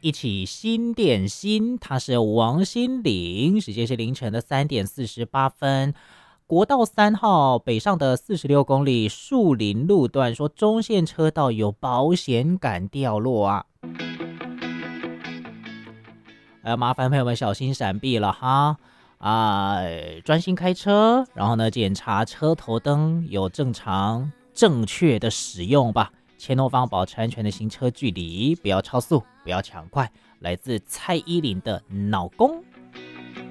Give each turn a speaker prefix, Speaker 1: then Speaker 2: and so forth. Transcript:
Speaker 1: 一起新店新，他是王心凌，时间是凌晨的3:48。国道3号北上的46公里树林路段，说中线车道有保险杆掉落啊，麻烦朋友们小心闪避了哈。专心开车，然后呢，检查车头灯有正常正确的使用吧。前后方保持安全的行车距离，不要超速，不要抢快。来自蔡依林的《脑公》。